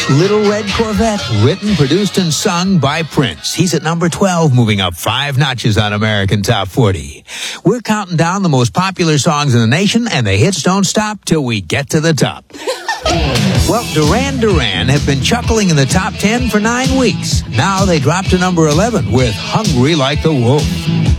Little Red Corvette, written, produced, and sung by Prince. He's at number 12, moving up 5 notches on American Top 40. We're counting down the most popular songs in the nation, and the hits don't stop till we get to the top. Well, Duran Duran have been chuckling in the top 10 for 9 weeks. Now they dropped to number 11 with Hungry Like the Wolf.